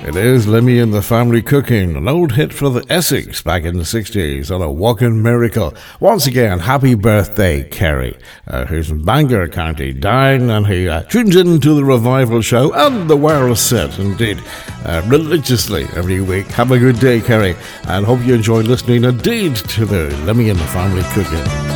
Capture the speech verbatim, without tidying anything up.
It is Lemmy and the Family Cooking, an old hit for the Essex back in the sixties on a walking miracle. Once again, happy birthday, Kerry, uh, who's in Bangor County Down, and he uh, tunes into the Revival Show and the Wireless Set, indeed, uh, religiously every week. Have a good day, Kerry, and hope you enjoy listening indeed to the Lemmy and the Family Cooking.